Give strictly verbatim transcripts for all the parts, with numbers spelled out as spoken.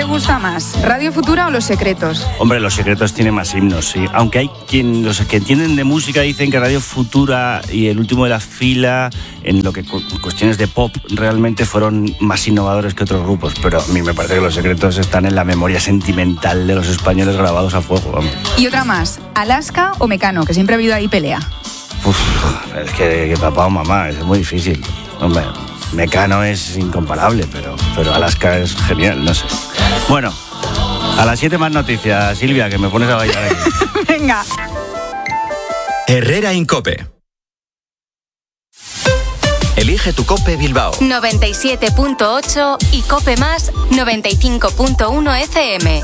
te gusta más, Radio Futura o Los Secretos? Hombre, Los Secretos tiene más himnos, sí. Aunque hay quien, los que entienden de música dicen que Radio Futura y El Último de la Fila, en lo que cuestiones de pop, realmente fueron más innovadores que otros grupos. Pero a mí me parece que Los Secretos están en la memoria sentimental de los españoles grabados a fuego, vamos. Y otra más, Alaska o Mecano, que siempre ha habido ahí pelea. Uf, es que, que papá o mamá, es muy difícil. Hombre, Mecano es incomparable, pero, pero Alaska es genial, no sé. Bueno, a las siete más noticias, Silvia, que me pones a bailar aquí. Venga. Herrera en COPE. Elige tu COPE Bilbao. noventa y siete punto ocho y COPE Más noventa y cinco punto uno F M.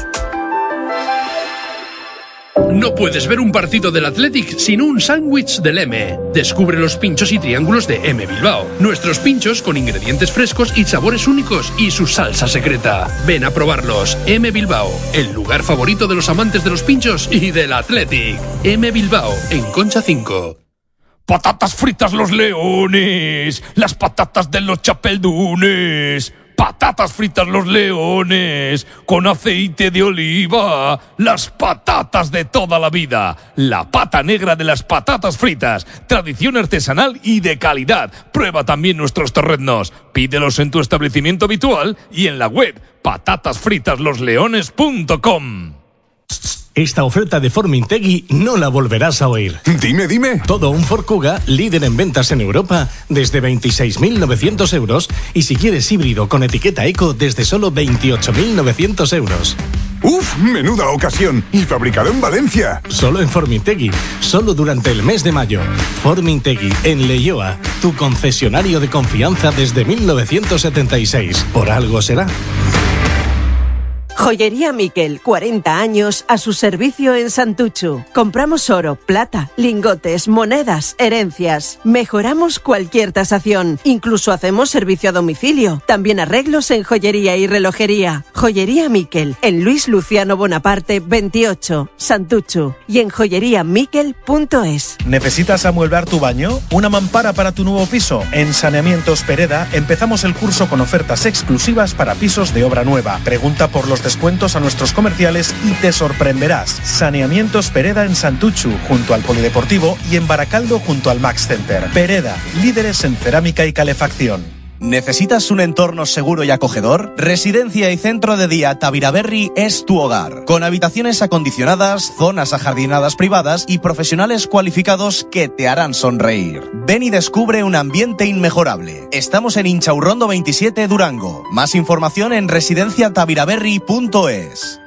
No puedes ver un partido del Athletic sin un sándwich del M. Descubre los pinchos y triángulos de M Bilbao. Nuestros pinchos con ingredientes frescos y sabores únicos y su salsa secreta. Ven a probarlos. M Bilbao, el lugar favorito de los amantes de los pinchos y del Athletic. M Bilbao, en Concha cinco. Patatas fritas Los Leones, las patatas de los Chapeldunes. Patatas fritas Los Leones, con aceite de oliva, las patatas de toda la vida. La pata negra de las patatas fritas, tradición artesanal y de calidad. Prueba también nuestros torreznos. Pídelos en tu establecimiento habitual y en la web patatas fritas los leones punto com. Esta oferta de Formintegui no la volverás a oír. Dime, dime. Todo un Ford Kuga, líder en ventas en Europa, desde veintiséis mil novecientos euros. Y si quieres híbrido con etiqueta Eco, desde solo veintiocho mil novecientos euros. ¡Uf! ¡Menuda ocasión! Y fabricado en Valencia. Solo en Formintegui, solo durante el mes de mayo. Formintegui, en Leioa, tu concesionario de confianza desde mil novecientos setenta y seis. Por algo será. Joyería Miquel, cuarenta años a su servicio en Santuchu. Compramos oro, plata, lingotes, monedas, herencias. Mejoramos cualquier tasación. Incluso hacemos servicio a domicilio. También arreglos en joyería y relojería. Joyería Miquel, en Luis Luciano Bonaparte veintiocho, Santuchu. Y en joyería miquel punto es. ¿Necesitas amueblar tu baño? ¿Una mampara para tu nuevo piso? En Saneamientos Pereda empezamos el curso con ofertas exclusivas para pisos de obra nueva. Pregunta por los descuentos a nuestros comerciales y te sorprenderás. Saneamientos Pereda en Santuchu, junto al Polideportivo, y en Baracaldo, junto al Max Center. Pereda, líderes en cerámica y calefacción. ¿Necesitas un entorno seguro y acogedor? Residencia y Centro de Día Tabiraberri es tu hogar. Con habitaciones acondicionadas, zonas ajardinadas privadas y profesionales cualificados que te harán sonreír. Ven y descubre un ambiente inmejorable. Estamos en Inchaurrondo veintisiete, Durango. Más información en residencia tabiraberri punto es.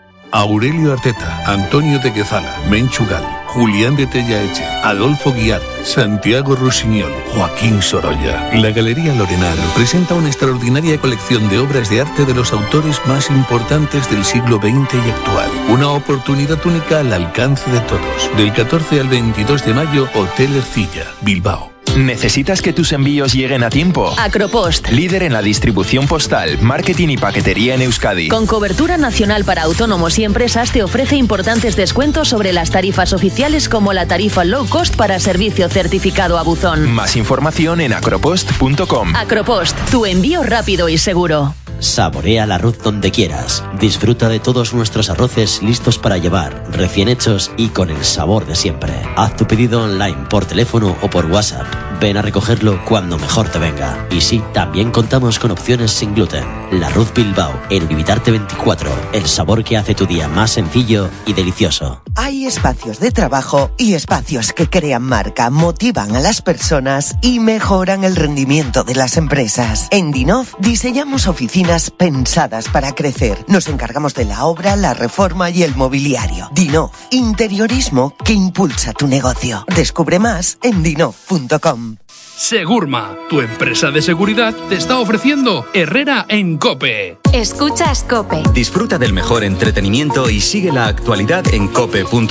Aurelio Arteta, Antonio de Quezala, Menchu Gal, Julián de Tellaeche, Adolfo Guiar, Santiago Rusiñol, Joaquín Sorolla. La Galería Lorenar presenta una extraordinaria colección de obras de arte de los autores más importantes del siglo veinte y actual. Una oportunidad única al alcance de todos. Del catorce al veintidós de mayo, Hotel Ercilla, Bilbao. ¿Necesitas que tus envíos lleguen a tiempo? Acropost, líder en la distribución postal, marketing y paquetería en Euskadi. Con cobertura nacional para autónomos y empresas, te ofrece importantes descuentos sobre las tarifas oficiales, como la tarifa low cost para servicio certificado a buzón. Más información en acropost punto com. Acropost, tu envío rápido y seguro. Saborea el arroz donde quieras. Disfruta de todos nuestros arroces listos para llevar, recién hechos y con el sabor de siempre. Haz tu pedido online, por teléfono o por WhatsApp. Ven a recogerlo cuando mejor te venga. Y sí, también contamos con opciones sin gluten. La Ruz Bilbao, en Ubivitarte veinticuatro. El sabor que hace tu día más sencillo y delicioso. Hay espacios de trabajo y espacios que crean marca, motivan a las personas y mejoran el rendimiento de las empresas. En Dinov diseñamos oficinas pensadas para crecer. Nos encargamos de la obra, la reforma y el mobiliario. Dinov, interiorismo que impulsa tu negocio. Descubre más en dinov punto com. Segurma, tu empresa de seguridad, te está ofreciendo Herrera en COPE. Escuchas COPE. Disfruta del mejor entretenimiento y sigue la actualidad en cope punto es.